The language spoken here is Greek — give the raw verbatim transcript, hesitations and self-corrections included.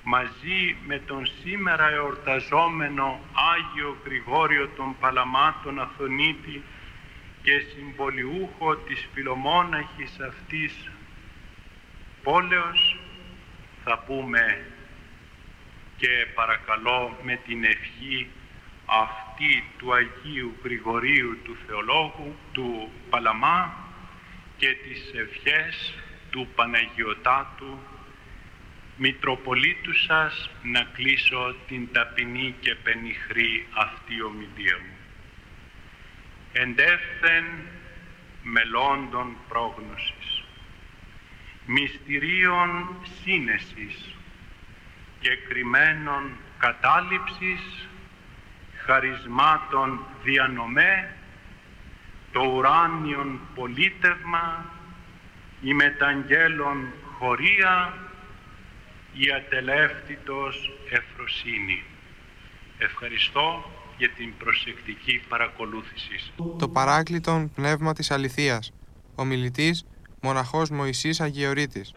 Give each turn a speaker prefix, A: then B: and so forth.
A: μαζί με τον σήμερα εορταζόμενο Άγιο Γρηγόριο των Παλαμάτων Αθωνίτη και συμβολιούχο της φιλομόναχης αυτής πόλεως, θα πούμε και παρακαλώ με την ευχή αυτή του Αγίου Γρηγορίου του Θεολόγου, του Παλαμά, και τις ευχές του Παναγιωτάτου Μητροπολίτου σας, να κλείσω την ταπεινή και πενιχρή αυτή ομιλία μου. Εντεύθεν μελώντων πρόγνωσης, μυστηρίων σύνεσης και κρυμμένων κατάληψης, χαρισμάτων διανομέ, το ουράνιον πολίτευμα, η μεταγγέλων χωρία, η ατελεύτητος ευφροσύνη. Ευχαριστώ για την προσεκτική παρακολούθηση.
B: Το παράκλητον πνεύμα της αληθείας. Ομιλητής, μοναχός Μωυσής Αγιορείτης.